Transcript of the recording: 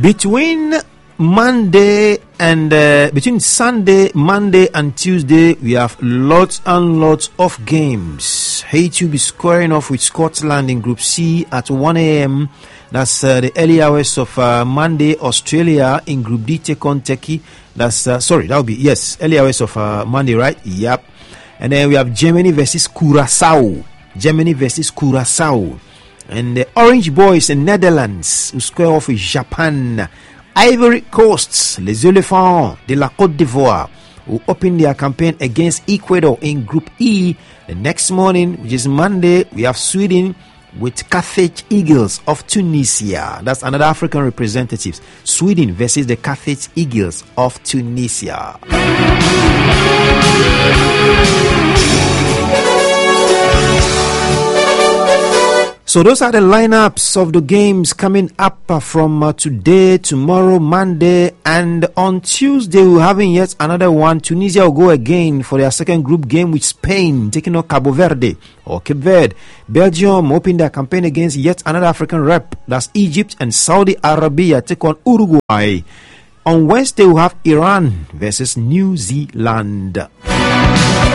Between Sunday, Monday, and Tuesday, we have lots and lots of games. Haiti will be squaring off with Scotland in Group C at 1 a.m. That's the early hours of Monday. Australia in Group D take on Turkey. Early hours of Monday, right? Yep. And then we have Germany versus Curacao. And the Orange Boys in Netherlands will square off with Japan. Ivory Coast, les Éléphants de la Côte d'Ivoire, will open their campaign against Ecuador in Group E. The next morning, which is Monday, we have Sweden with Carthage Eagles of Tunisia. That's another African representative. Sweden versus the Carthage Eagles of Tunisia. So those are the lineups of the games coming up from today, tomorrow, Monday, and on Tuesday we're having yet another one. Tunisia will go again for their second group game with Spain, taking on Cabo Verde or Cape Verde. Belgium open their campaign against yet another African rep. That's Egypt, and Saudi Arabia take on Uruguay. On Wednesday we'll have Iran versus New Zealand.